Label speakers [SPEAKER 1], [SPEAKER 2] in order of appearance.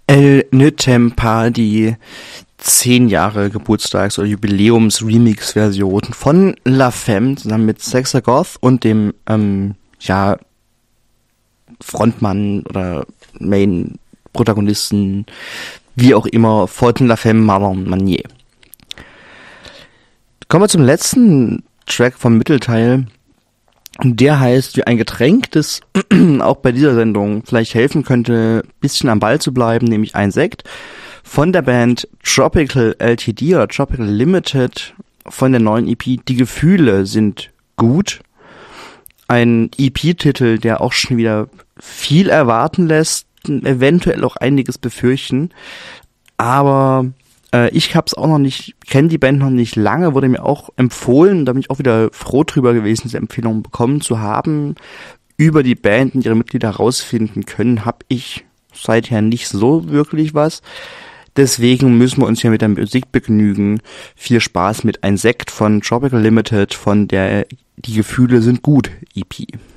[SPEAKER 1] El Nötempa, die 10 Jahre Geburtstags- oder Jubiläums-Remix-Version von La Femme zusammen mit Sexagoth und dem Frontmann oder Main-Protagonisten, wie auch immer, von La Femme, Marlon Manier. Kommen wir zum letzten Track vom Mittelteil. Der heißt wie ein Getränk, das auch bei dieser Sendung vielleicht helfen könnte, ein bisschen am Ball zu bleiben, nämlich ein Sekt von der Band Tropical LTD oder Tropical Limited von der neuen EP Die Gefühle sind gut. Ein EP-Titel, der auch schon wieder viel erwarten lässt, eventuell auch einiges befürchten, aber ich hab's auch noch nicht, kenne die Band noch nicht lange, wurde mir auch empfohlen, da bin ich auch wieder froh drüber gewesen, diese Empfehlung bekommen zu haben. Über die Band und ihre Mitglieder rausfinden können, habe ich seither nicht so wirklich was. Deswegen müssen wir uns hier mit der Musik begnügen. Viel Spaß mit Ein Sekt von Tropical Limited von der Die Gefühle sind gut EP.